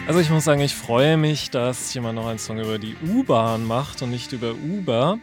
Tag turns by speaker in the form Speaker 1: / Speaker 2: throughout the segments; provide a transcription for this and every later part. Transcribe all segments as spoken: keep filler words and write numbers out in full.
Speaker 1: Also ich muss sagen, ich freue mich, dass jemand noch einen Song über die U-Bahn macht und nicht über Uber.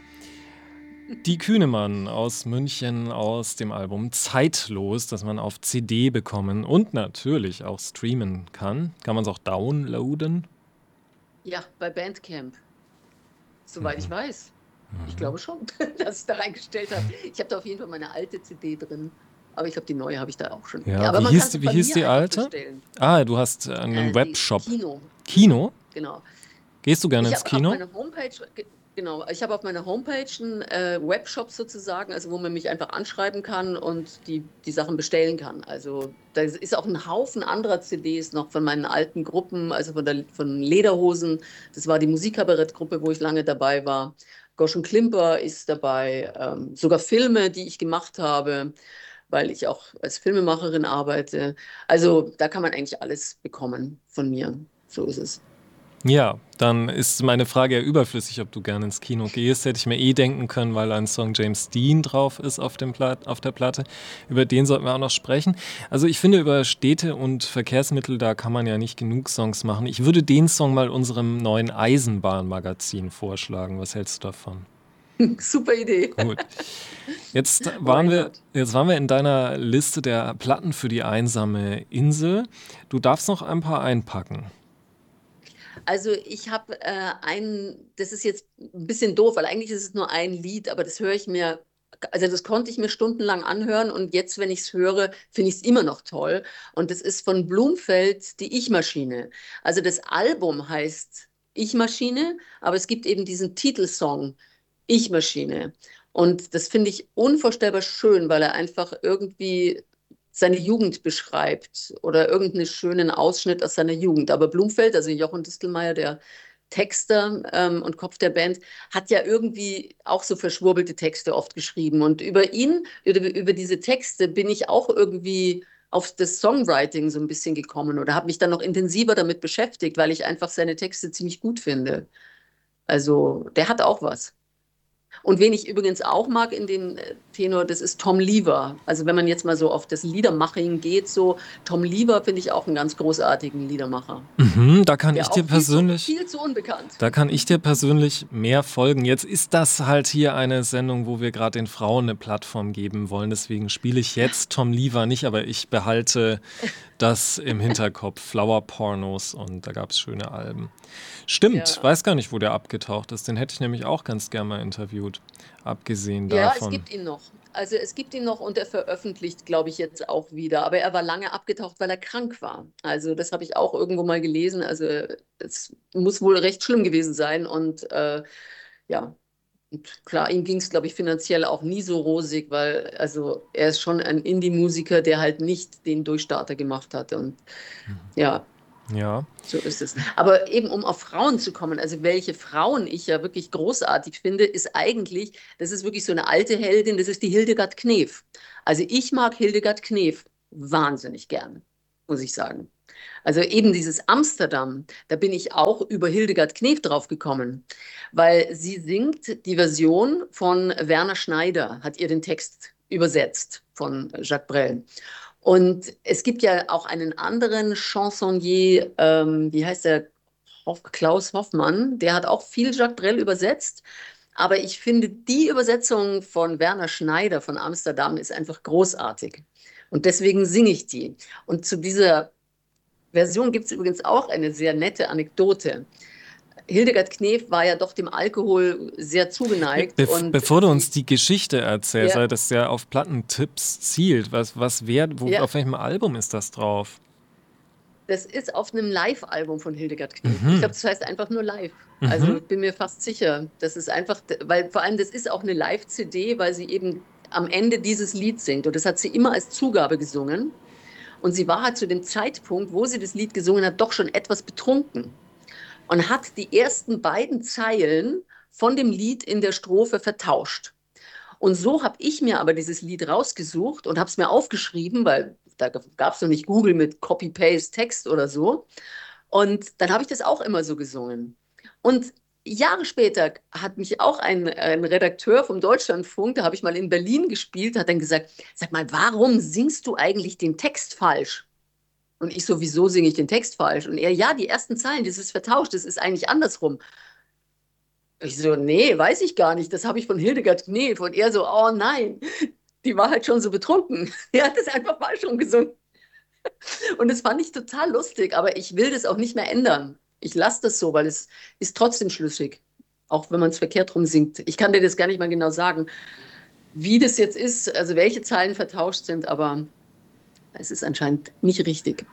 Speaker 1: Die Kühnemann aus München aus dem Album Zeitlos, das man auf C D bekommen und natürlich auch streamen kann. Kann man es auch downloaden?
Speaker 2: Ja, bei Bandcamp. Soweit ich
Speaker 1: Mhm.
Speaker 2: weiß. Ich
Speaker 1: Mhm.
Speaker 2: glaube schon, dass ich da reingestellt habe. Ich habe da auf jeden Fall meine alte C D drin, aber ich glaube, die neue habe ich da auch schon. Ja,
Speaker 1: Ja,
Speaker 2: aber
Speaker 1: wie
Speaker 2: man kann
Speaker 1: hieß,
Speaker 2: sie
Speaker 1: die- wie
Speaker 2: bei
Speaker 1: hieß
Speaker 2: mir
Speaker 1: die
Speaker 2: einfach
Speaker 1: alte?
Speaker 2: bestellen.
Speaker 1: Ah, du hast äh, einen
Speaker 2: Äh, die
Speaker 1: Webshop.
Speaker 2: Kino. Mhm,
Speaker 1: Kino?
Speaker 2: genau.
Speaker 1: Gehst du gerne
Speaker 2: Ich
Speaker 1: ins
Speaker 2: habe auf
Speaker 1: Kino?
Speaker 2: meiner Homepage, ge- genau, ich habe auf meiner Homepage einen äh, Webshop sozusagen, also wo man mich einfach anschreiben kann und die, die Sachen bestellen kann. Also da ist auch ein Haufen anderer C Ds noch von meinen alten Gruppen, also von, der, von Lederhosen. Das war die Musikkabarettgruppe, wo ich lange dabei war. Goschen Klimper ist dabei, ähm, sogar Filme, die ich gemacht habe, weil ich auch als Filmemacherin arbeite. Also da kann man eigentlich alles bekommen von mir. So ist es.
Speaker 1: Ja, dann ist meine Frage ja überflüssig, ob du gerne ins Kino gehst. Hätte ich mir eh denken können, weil ein Song James Dean drauf ist auf, dem Plat auf der Platte. Über den sollten wir auch noch sprechen. Also ich finde, über Städte und Verkehrsmittel, da kann man ja nicht genug Songs machen. Ich würde den Song mal unserem neuen Eisenbahnmagazin vorschlagen. Was hältst du davon?
Speaker 2: Super Idee.
Speaker 1: Gut. Jetzt
Speaker 2: Why
Speaker 1: waren wir,
Speaker 2: not?
Speaker 1: jetzt waren wir in deiner Liste der Platten für die einsame Insel. Du darfst noch ein paar einpacken.
Speaker 2: Also ich habe äh, ein, das ist jetzt ein bisschen doof, weil eigentlich ist es nur ein Lied, aber das höre ich mir, also das konnte ich mir stundenlang anhören und jetzt, wenn ich es höre, finde ich es immer noch toll. Und das ist von Blumfeld, die Ich-Maschine. Also das Album heißt Ich-Maschine, aber es gibt eben diesen Titelsong Ich-Maschine. Und das finde ich unvorstellbar schön, weil er einfach irgendwie seine Jugend beschreibt oder irgendeinen schönen Ausschnitt aus seiner Jugend. Aber Blumfeld, also Jochen Distelmeier, der Texter ähm, und Kopf der Band, hat ja irgendwie auch so verschwurbelte Texte oft geschrieben. Und über ihn, über, über diese Texte bin ich auch irgendwie auf das Songwriting so ein bisschen gekommen oder habe mich dann noch intensiver damit beschäftigt, weil ich einfach seine Texte ziemlich gut finde. Also der hat auch was. Und wen ich übrigens auch mag in den äh, Tenor, das ist Tom Lever. Also wenn man jetzt mal so auf das Liedermaching geht, so Tom Lever finde ich auch einen ganz großartigen Liedermacher.
Speaker 1: Mhm, da kann ich
Speaker 2: Der
Speaker 1: dir
Speaker 2: auch viel zu,
Speaker 1: persönlich
Speaker 2: viel zu unbekannt.
Speaker 1: Da kann ich dir persönlich mehr folgen. Jetzt ist das halt hier eine Sendung, wo wir gerade den Frauen eine Plattform geben wollen. Deswegen spiele ich jetzt Tom Lever nicht, aber ich behalte das im Hinterkopf. Flower Pornos und da gab es schöne Alben. Stimmt,
Speaker 2: Ja.
Speaker 1: weiß gar nicht, wo der abgetaucht ist. Den hätte ich nämlich auch ganz gern mal interviewt. Abgesehen
Speaker 2: Ja, es
Speaker 1: davon.
Speaker 2: gibt ihn noch. Also es gibt ihn noch und er veröffentlicht, glaube ich, jetzt auch wieder. Aber er war lange abgetaucht, weil er krank war. Also das habe ich auch irgendwo mal gelesen. Also es muss wohl recht schlimm gewesen sein. Und äh, ja, und klar, ihm ging es, glaube ich, finanziell auch nie so rosig, weil also er ist schon ein Indie-Musiker, der halt nicht den Durchstarter gemacht hat. Und ja,
Speaker 1: Ja.
Speaker 2: so ist es. Aber eben, um auf Frauen zu kommen, also welche Frauen ich ja wirklich großartig finde, ist eigentlich, das ist wirklich so eine alte Heldin, das ist die Hildegard Knef. Also ich mag Hildegard Knef wahnsinnig gern, muss ich sagen. Also eben dieses Amsterdam, da bin ich auch über Hildegard Knef drauf gekommen, weil sie singt die Version von Werner Schneider, hat ihr den Text übersetzt von Jacques Brel. Und es gibt ja auch einen anderen Chansonnier, ähm, wie heißt der? Hoff, Klaus Hoffmann, der hat auch viel Jacques Brel übersetzt. Aber ich finde, die Übersetzung von Werner Schneider von Amsterdam ist einfach großartig. Und deswegen singe ich die. Und zu dieser Version gibt es übrigens auch eine sehr nette Anekdote. Hildegard Knef war ja doch dem Alkohol sehr zugeneigt
Speaker 1: Be
Speaker 2: und
Speaker 1: bevor du uns
Speaker 2: sie,
Speaker 1: die Geschichte erzählst,
Speaker 2: ja,
Speaker 1: weil das ja auf Plattentipps zielt, was, was wär, wo,
Speaker 2: ja,
Speaker 1: auf welchem Album ist das drauf?
Speaker 2: das ist auf einem Live-Album von Hildegard Knef. Ich
Speaker 1: Mhm.
Speaker 2: glaube, das heißt einfach nur live. Also
Speaker 1: Mhm.
Speaker 2: ich bin mir fast sicher, das ist einfach, weil vor allem das ist auch eine Live-C D, weil sie eben am Ende dieses Lied singt. Und das hat sie immer als Zugabe gesungen. Und sie war halt zu dem Zeitpunkt, wo sie das Lied gesungen hat, doch schon etwas betrunken und hat die ersten beiden Zeilen von dem Lied in der Strophe vertauscht. Und so habe ich mir aber dieses Lied rausgesucht und habe es mir aufgeschrieben, weil da gab es noch nicht Google mit Copy-Paste-Text oder so. Und dann habe ich das auch immer so gesungen. Und Jahre später hat mich auch ein, ein Redakteur vom Deutschlandfunk, da habe ich mal in Berlin gespielt, hat dann gesagt, sag mal, warum singst du eigentlich den Text falsch? Und ich so, wieso singe ich den Text falsch? Und er, ja, die ersten Zeilen, das ist vertauscht, das ist eigentlich andersrum. Ich so, nee, weiß ich gar nicht, das habe ich von Hildegard Knef. Und er so, oh nein, die war halt schon so betrunken. Er hat das einfach falsch rumgesungen. Und das fand ich total lustig, aber ich will das auch nicht mehr ändern. Ich lasse das so, weil es ist trotzdem schlüssig, auch wenn man es verkehrt rum singt. Ich kann dir das gar nicht mal genau sagen, wie das jetzt ist, also welche Zeilen vertauscht sind, aber es ist anscheinend nicht richtig.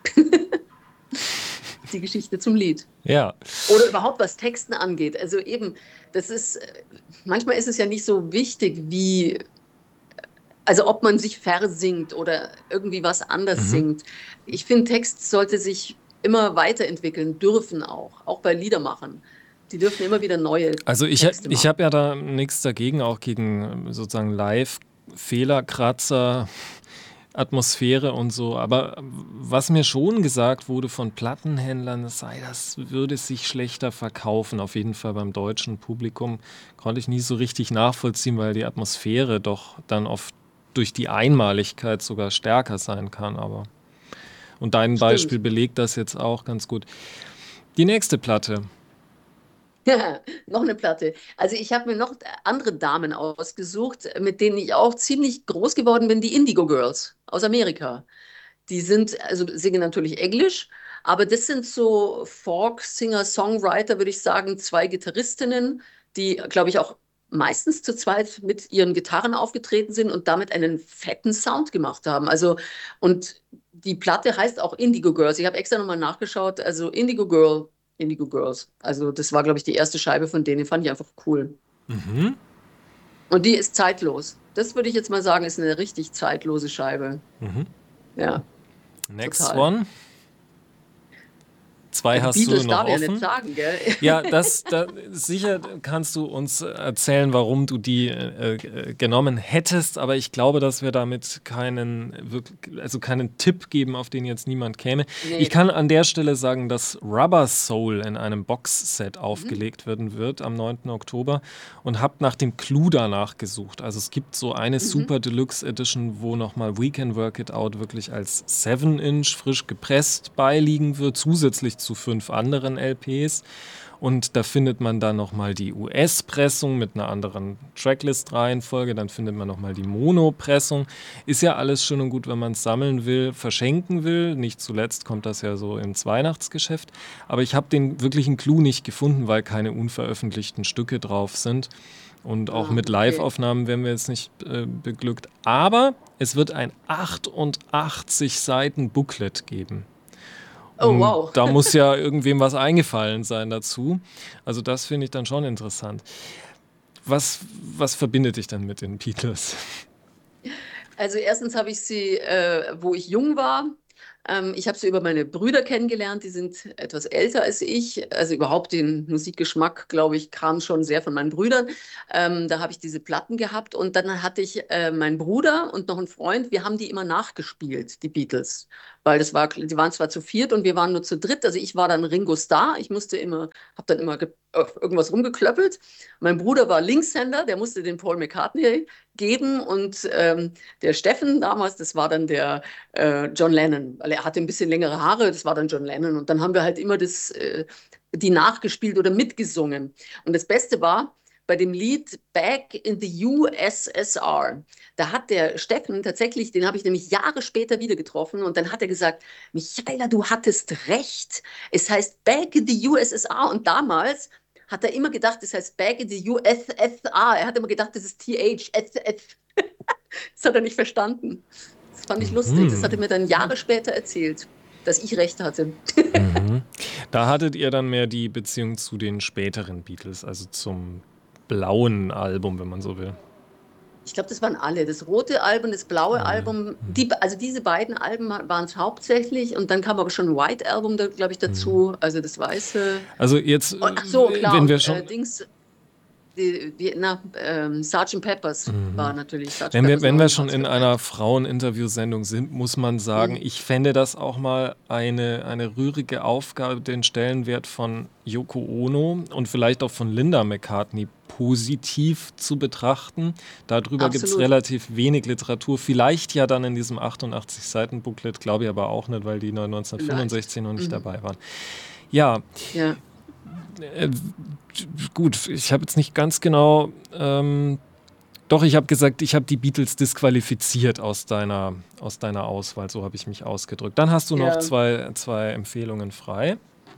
Speaker 2: Die Geschichte zum Lied.
Speaker 1: Ja.
Speaker 2: Oder überhaupt, was Texten angeht. Also eben, das ist, manchmal ist es ja nicht so wichtig, wie, also ob man sich versingt oder irgendwie was anders
Speaker 1: Mhm.
Speaker 2: singt. Ich finde, Text sollte sich immer weiterentwickeln, dürfen auch, auch bei Liedermachern. Die dürfen immer wieder neue
Speaker 1: Also ich,
Speaker 2: Texte
Speaker 1: ich
Speaker 2: machen.
Speaker 1: habe ja da nichts dagegen, auch gegen ähm, sozusagen Live-Fehlerkratzer, Atmosphäre und so. Aber was mir schon gesagt wurde von Plattenhändlern, das sei, das würde sich schlechter verkaufen. Auf jeden Fall beim deutschen Publikum konnte ich nie so richtig nachvollziehen, weil die Atmosphäre doch dann oft durch die Einmaligkeit sogar stärker sein kann. Aber und dein
Speaker 2: Stimmt.
Speaker 1: Beispiel belegt das jetzt auch ganz gut. Die nächste Platte.
Speaker 2: Ja, noch eine Platte. Also ich habe mir noch andere Damen ausgesucht, mit denen ich auch ziemlich groß geworden bin, die Indigo Girls aus Amerika. Die sind, also singen natürlich Englisch, aber das sind so Folk-Singer, Songwriter, würde ich sagen, zwei Gitarristinnen, die, glaube ich, auch meistens zu zweit mit ihren Gitarren aufgetreten sind und damit einen fetten Sound gemacht haben. Also, und die Platte heißt auch Indigo Girls. Ich habe extra nochmal nachgeschaut. Also Indigo Girl, Indigo Girls. Also das war, glaube ich, die erste Scheibe von denen. Die fand ich einfach cool.
Speaker 1: Mhm.
Speaker 2: Und die ist zeitlos. Das würde ich jetzt mal sagen, ist eine richtig zeitlose Scheibe.
Speaker 1: Mhm.
Speaker 2: Ja.
Speaker 1: Next
Speaker 2: Total.
Speaker 1: one. Zwei
Speaker 2: Ja, die
Speaker 1: hast
Speaker 2: Beatles
Speaker 1: du
Speaker 2: darf
Speaker 1: noch
Speaker 2: ich ja nicht
Speaker 1: offen.
Speaker 2: sagen, gell?
Speaker 1: Ja, das, da, sicher kannst du uns erzählen, warum du die äh, äh, genommen hättest, aber ich glaube, dass wir damit keinen, wirklich, also keinen Tipp geben, auf den jetzt niemand käme.
Speaker 2: Nee.
Speaker 1: Ich kann an der Stelle sagen, dass Rubber Soul in einem Boxset
Speaker 2: Mhm.
Speaker 1: aufgelegt werden wird am neunten Oktober und habe nach dem Clou danach gesucht. Also es gibt so eine
Speaker 2: Mhm.
Speaker 1: Super Deluxe Edition, wo nochmal We Can Work It Out wirklich als seven Inch frisch gepresst beiliegen wird, zusätzlich zu fünf anderen L Ps. Und da findet man dann nochmal die U S-Pressung mit einer anderen Tracklist-Reihenfolge. Dann findet man nochmal die Mono-Pressung. Ist ja alles schön und gut, wenn man es sammeln will, verschenken will. Nicht zuletzt kommt das ja so ins Weihnachtsgeschäft. Aber ich habe den wirklichen Clou nicht gefunden, weil keine unveröffentlichten Stücke drauf sind. Und auch
Speaker 2: Ah,
Speaker 1: mit
Speaker 2: okay.
Speaker 1: Live-Aufnahmen werden wir jetzt nicht äh, beglückt. Aber es wird ein achtundachtzig Seiten Booklet geben.
Speaker 2: Oh,
Speaker 1: Und
Speaker 2: wow.
Speaker 1: da muss ja irgendwem was eingefallen sein dazu. Also das finde ich dann schon interessant. Was, was verbindet dich dann mit den Beatles?
Speaker 2: Also erstens habe ich sie, äh, wo ich jung war. Ähm, ich habe sie über meine Brüder kennengelernt, die sind etwas älter als ich. Also überhaupt den Musikgeschmack, glaube ich, kam schon sehr von meinen Brüdern. Ähm, da habe ich diese Platten gehabt und dann hatte ich äh, meinen Bruder und noch einen Freund. Wir haben die immer nachgespielt, die Beatles, weil das war, die waren zwar zu viert und wir waren nur zu dritt. Also ich war dann Ringo Starr. Ich musste immer, habe dann immer ge- auf irgendwas rumgeklöppelt. Mein Bruder war Linkshänder, der musste den Paul McCartney geben und ähm, der Steffen damals, das war dann der äh, John Lennon, weil er hatte ein bisschen längere Haare, das war dann John Lennon. Und dann haben wir halt immer das, äh, die nachgespielt oder mitgesungen. Und das Beste war, bei dem Lied Back in the U S S R, da hat der Steffen tatsächlich, den habe ich nämlich Jahre später wieder getroffen und dann hat er gesagt, Michaela, du hattest recht, es heißt Back in the U S S R und damals hat er immer gedacht, das heißt Back in the U S S R, er hat immer gedacht, das ist T H, S S. Das hat er nicht verstanden. Das fand ich lustig. Das hat er mir dann Jahre später erzählt, dass ich recht hatte.
Speaker 1: Mhm. Da hattet ihr dann mehr die Beziehung zu den späteren Beatles, also zum blauen Album, wenn man so will.
Speaker 2: Ich glaube, das waren alle. Das rote Album, das blaue
Speaker 1: Alle.
Speaker 2: Album, die, also diese beiden Alben waren es hauptsächlich und dann kam aber schon ein White Album, da, glaube ich, dazu, also das weiße.
Speaker 1: Also jetzt,
Speaker 2: Und, ach so,
Speaker 1: äh,
Speaker 2: klar,
Speaker 1: wenn
Speaker 2: und
Speaker 1: wir
Speaker 2: äh,
Speaker 1: schon...
Speaker 2: Dings, die, die, na, ähm, Sergeant Peppers mhm. war natürlich Sergeant
Speaker 1: Wenn wir,
Speaker 2: Peppers
Speaker 1: wenn wir schon in einer Fraueninterviewsendung sind, muss man sagen, mhm. ich fände das auch mal eine, eine rührige Aufgabe, den Stellenwert von Yoko Ono und vielleicht auch von Linda McCartney positiv zu betrachten. Darüber gibt es relativ wenig Literatur. Vielleicht ja dann in diesem achtundachtzig Seiten Booklet, glaube ich aber auch nicht, weil die neunzehnhundertfünfundsechzig vielleicht. noch nicht mhm. dabei waren. Ja,
Speaker 2: ja.
Speaker 1: Äh, gut, ich habe jetzt nicht ganz genau, ähm, doch, ich habe gesagt, ich habe die Beatles disqualifiziert aus deiner, aus deiner Auswahl, so habe ich mich ausgedrückt. Dann hast du ja. noch zwei, zwei Empfehlungen frei.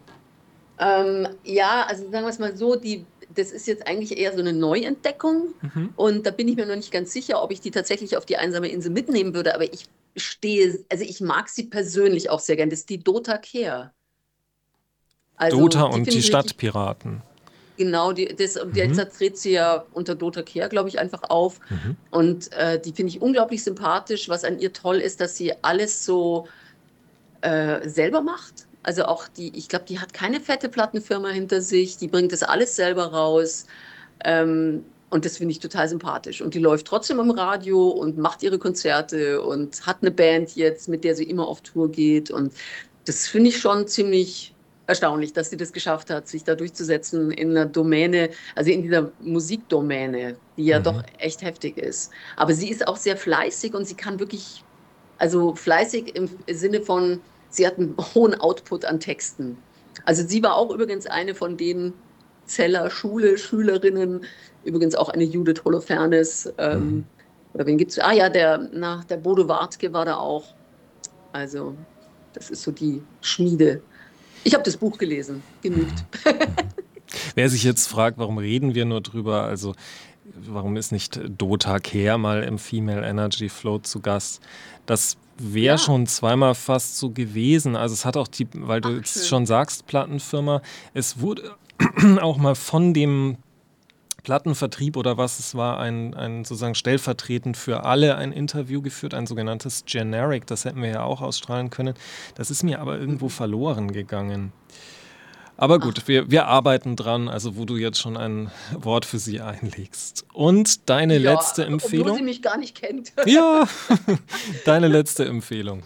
Speaker 2: Ähm, ja, also sagen wir es mal so, die, das ist jetzt eigentlich eher so eine Neuentdeckung mhm. und da bin ich mir noch nicht ganz sicher, ob ich die tatsächlich auf die einsame Insel mitnehmen würde, aber ich stehe, also ich mag sie persönlich auch sehr gern, das ist die Dota Kehr.
Speaker 1: Also, Dota und die, die Stadtpiraten.
Speaker 2: Genau, die, das, und mhm. jetzt tritt sie ja unter Dota Kehr, glaube ich, einfach auf. Mhm. Und äh, die finde ich unglaublich sympathisch. Was an ihr toll ist, dass sie alles so äh, selber macht. Also auch die, ich glaube, die hat keine fette Plattenfirma hinter sich. Die bringt das alles selber raus. Ähm, und das finde ich total sympathisch. Und die läuft trotzdem im Radio und macht ihre Konzerte und hat eine Band jetzt, mit der sie immer auf Tour geht. Und das finde ich schon ziemlich erstaunlich, dass sie das geschafft hat, sich da durchzusetzen in einer Domäne, also in dieser Musikdomäne, die ja mhm. doch echt heftig ist. Aber sie ist auch sehr fleißig und sie kann wirklich, also fleißig im Sinne von, sie hat einen hohen Output an Texten. Also sie war auch übrigens eine von den Zeller Schule, Schülerinnen, übrigens auch eine Judith Holofernes, ähm, mhm. oder wen gibt's? Ah ja, der, na, der Bodo Wartke war da auch. Also das ist so die Schmiede. Ich habe das Buch gelesen, genügt.
Speaker 1: Wer sich jetzt fragt, warum reden wir nur drüber, also warum ist nicht Dota Kehr mal im Female Energy Float zu Gast? Das wäre ja. schon zweimal fast so gewesen. Also es hat auch die, weil du Ach, jetzt schön. schon sagst, Plattenfirma, es wurde auch mal von dem Plattenvertrieb oder was es war, ein, ein sozusagen stellvertretend für alle ein Interview geführt, ein sogenanntes Generic, das hätten wir ja auch ausstrahlen können. Das ist mir aber irgendwo verloren gegangen. Aber gut, wir, wir arbeiten dran, also wo du jetzt schon ein Wort für sie einlegst. Und deine
Speaker 2: ja,
Speaker 1: letzte Empfehlung?
Speaker 2: Obwohl sie mich gar nicht kennt.
Speaker 1: Ja, deine letzte Empfehlung.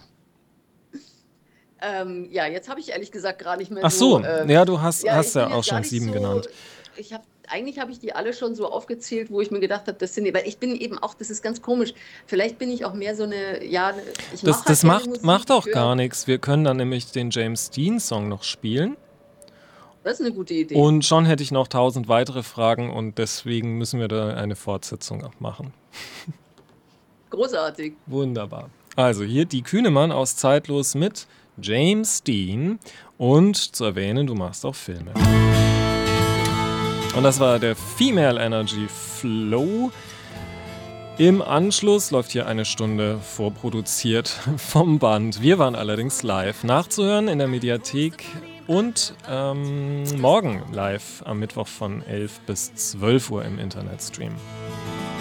Speaker 2: Ähm, ja, jetzt habe ich ehrlich gesagt gar nicht mehr
Speaker 1: Ach so,
Speaker 2: so...
Speaker 1: Ähm, ja, du hast ja, hast ja auch schon sieben so, genannt.
Speaker 2: Ich habe Eigentlich habe ich die alle schon so aufgezählt, wo ich mir gedacht habe, das sind die, weil ich bin eben auch, das ist ganz komisch, vielleicht bin ich auch mehr so eine, ja, ich
Speaker 1: Das,
Speaker 2: mach
Speaker 1: das
Speaker 2: halt
Speaker 1: macht,
Speaker 2: Musik,
Speaker 1: macht auch
Speaker 2: höre.
Speaker 1: gar nichts. Wir können dann nämlich den James Dean-Song noch spielen.
Speaker 2: Das ist eine gute Idee.
Speaker 1: Und schon hätte ich noch tausend weitere Fragen und deswegen müssen wir da eine Fortsetzung machen.
Speaker 2: Großartig.
Speaker 1: Wunderbar. Also hier die Kühnemann aus Zeitlos mit James Dean und zu erwähnen, du machst auch Filme. Und das war der Female Energy Flow. Im Anschluss läuft hier eine Stunde vorproduziert vom Band. Wir waren allerdings live. Nachzuhören in der Mediathek und ähm, morgen live am Mittwoch von elf bis zwölf Uhr im Internetstream.